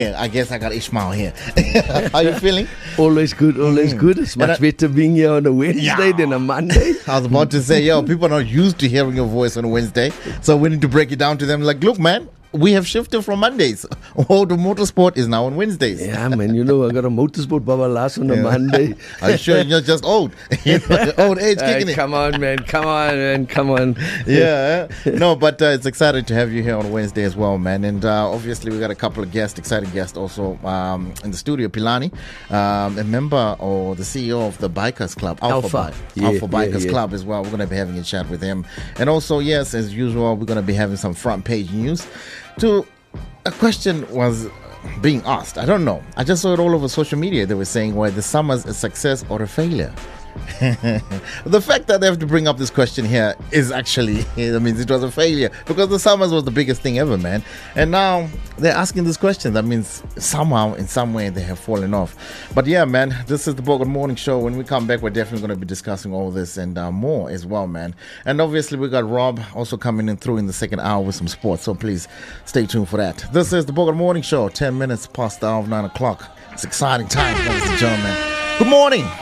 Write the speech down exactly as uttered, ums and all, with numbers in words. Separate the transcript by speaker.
Speaker 1: Yeah, I guess I got Ishmael here. How are you feeling?
Speaker 2: Always good, always mm. good. It's much I, better being here on a Wednesday yeah. than a Monday.
Speaker 1: I was about to say, yo, people are not used to hearing your voice on a Wednesday. So we need to break it down to them. Like, look, man, we have shifted from Mondays. All the motorsport is now on Wednesdays.
Speaker 2: Yeah, man, you know, I got a motorsport Baba last on a yeah. Monday.
Speaker 1: Are you sure you're just old? You know, old age kicking
Speaker 2: uh,
Speaker 1: in.
Speaker 2: Come on, man. Come on, man. Come on.
Speaker 1: Yeah. No, but uh, it's exciting to have you here on Wednesday as well, man. And uh, obviously, we got a couple of guests, exciting guests also um, in the studio. Pilani, um, a member or the C E O of the Bikers Club, Alpha, Alpha, yeah, Alpha yeah, Bikers yeah. Club as well. We're going to be having a chat with him. And also, yes, as usual, we're going to be having some front page news. To a question was being asked. I don't know. I just saw it all over social media. They were saying, well, the summer's a success or a failure. The fact that they have to bring up this question here is actually, that means it was a failure, because the summers was the biggest thing ever, man. And now they're asking this question. That means somehow, in some way, they have fallen off. But yeah, man, this is the Bogot Morning Show. When we come back, we're definitely going to be discussing all this and uh, more as well, man. And obviously, we got Rob also coming in through in the second hour with some sports. So please stay tuned for that. This is the Bogot Morning Show, ten minutes past the hour of nine o'clock. It's exciting time, ladies and gentlemen. Good morning.